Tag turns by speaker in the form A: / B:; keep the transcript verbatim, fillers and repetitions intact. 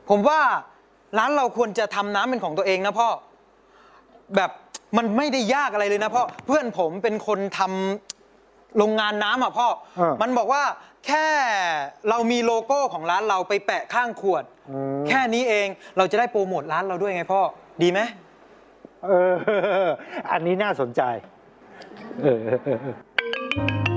A: ผมว่าร้านเราควรจะทำน้ำเป็นของตัวเองนะพ่อแบบมันไม่ได้ยากอะไรเลยนะพ่อเพื่อนผมเป็นคนทำโรงงานน้ำอ่ะพ่อมันบอกว่าแค่เรามีโลโก้ของร้านเราไปแปะข้างขวดแค่นี้เองเราจะได้โปรโมทร้านเราด้วยไงพ่อดีไหม
B: เอออันนี้น่าสนใจเออ